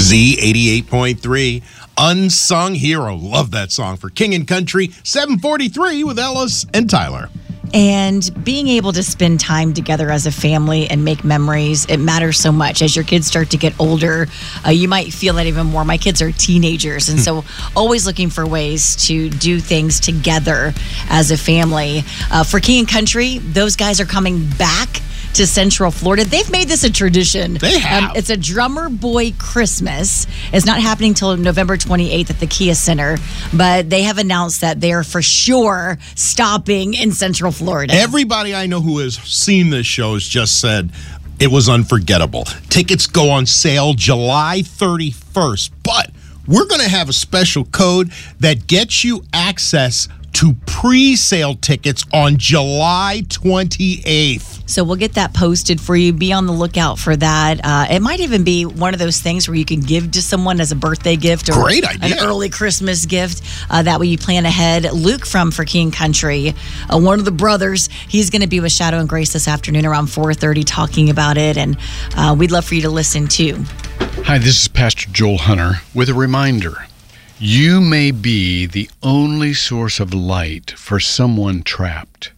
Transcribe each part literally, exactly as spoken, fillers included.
Z eighty-eight point three, Unsung Hero. Love that song for King and Country, seven forty-three with Ellis and Tyler. And being able to spend time together as a family and make memories, it matters so much. As your kids start to get older, uh, you might feel that even more. My kids are teenagers, and so always looking for ways to do things together as a family. Uh, for King and Country, those guys are coming back to Central Florida. They've made this a tradition. They have. Um, it's a Drummer Boy Christmas. It's not happening till November twenty-eighth at the Kia Center, but they have announced that they are for sure stopping in Central Florida. Everybody I know who has seen this show has just said it was unforgettable. Tickets go on sale July thirty-first, but we're going to have a special code that gets you access to pre-sale tickets on July twenty-eighth. So we'll get that posted for you. Be on the lookout for that. Uh, it might even be one of those things where you can give to someone as a birthday gift or Great idea. an early Christmas gift. Uh, that way you plan ahead. Luke from For King Country, uh, one of the brothers, he's going to be with Shadow and Grace this afternoon around four thirty talking about it. And uh, we'd love for you to listen too. Hi, this is Pastor Joel Hunter with a reminder. You may be the only source of light for someone trapped.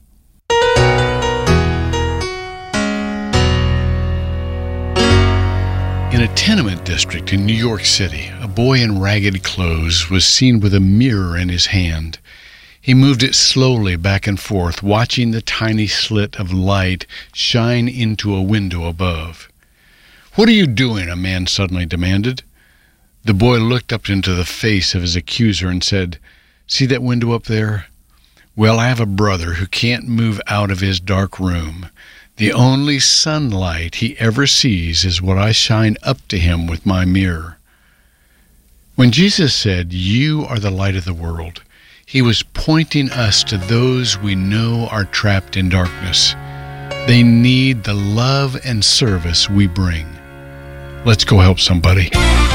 In a tenement district in New York City, a boy in ragged clothes was seen with a mirror in his hand. He moved it slowly back and forth, watching the tiny slit of light shine into a window above. "What are you doing?" a man suddenly demanded. The boy looked up into the face of his accuser and said, "See that window up there? Well, I have a brother who can't move out of his dark room. The only sunlight he ever sees is what I shine up to him with my mirror." When Jesus said, "You are the light of the world," he was pointing us to those we know are trapped in darkness. They need the love and service we bring. Let's go help somebody.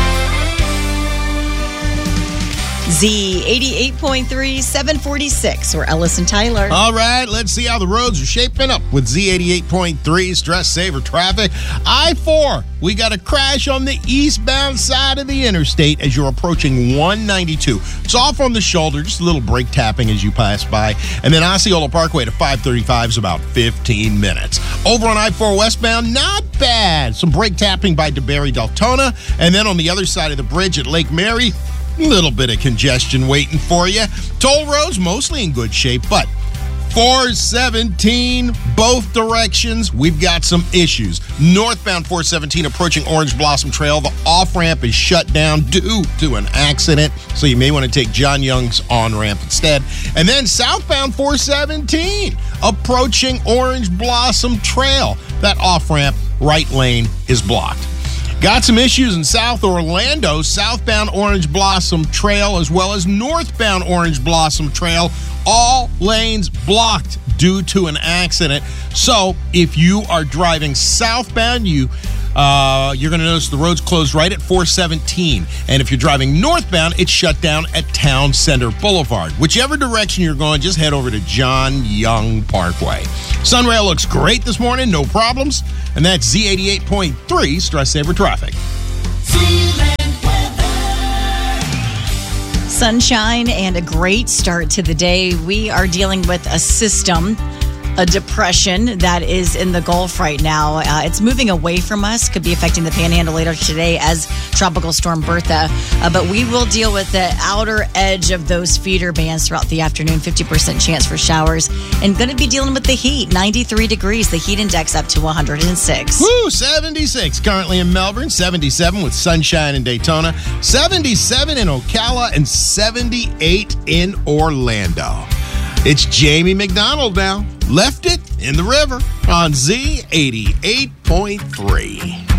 Z eighty-eight point three, seven forty-six, or Ellis and Tyler. All right, let's see how the roads are shaping up with Z eighty-eight point three stress saver traffic. I four, we got a crash on the eastbound side of the interstate as you're approaching one ninety-two. It's off on the shoulder, just a little brake tapping as you pass by. And then Osceola Parkway to five thirty-five is about fifteen minutes. Over on I four westbound, not bad. Some brake tapping by DeBerry Deltona. And then on the other side of the bridge at Lake Mary, a little bit of congestion waiting for you. Toll roads mostly in good shape, but four seventeen, both directions, we've got some issues. Northbound four seventeen approaching Orange Blossom Trail, the off-ramp is shut down due to an accident, so you may want to take John Young's on-ramp instead. And then southbound four seventeen approaching Orange Blossom Trail, that off-ramp right lane is blocked. Got some issues in South Orlando, southbound Orange Blossom Trail, as well as northbound Orange Blossom Trail. All lanes blocked due to an accident. So if you are driving southbound, you, uh, you're going to notice the road's closed right at four seventeen. And if you're driving northbound, it's shut down at Town Center Boulevard. Whichever direction you're going, just head over to John Young Parkway. Sunrail looks great this morning, no problems. And that's Z eighty-eight point three Stress Saver Traffic. Sunshine and a great start to the day. We are dealing with a system, a depression that is in the Gulf right now. Uh, it's moving away from us, could be affecting the Panhandle later today as Tropical Storm Bertha. Uh, but we will deal with the outer edge of those feeder bands throughout the afternoon. fifty percent chance for showers. And going to be dealing with the heat. ninety-three degrees. The heat index up to one hundred six. Woo, seventy-six currently in Melbourne. seventy-seven with sunshine in Daytona. seventy-seven in Ocala and seventy-eight in Orlando. It's Jamie McDonald now. Left it in the river on Z eighty-eight point three.